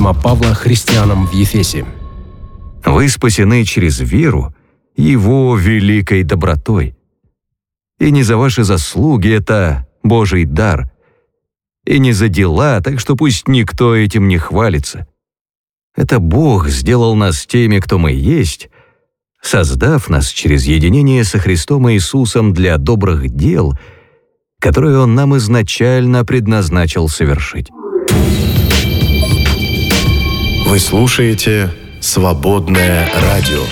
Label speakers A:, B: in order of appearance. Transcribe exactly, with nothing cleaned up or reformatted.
A: письма Павла христианам в Ефесе.
B: Вы спасены через веру Его великой добротой. И не за ваши заслуги, это Божий дар. И не за дела, так что пусть никто этим не хвалится. Это Бог сделал нас теми, кто мы есть, создав нас через единение со Христом Иисусом для добрых дел, которые Он нам изначально предназначил совершить.
C: Вы слушаете «Свободное радио».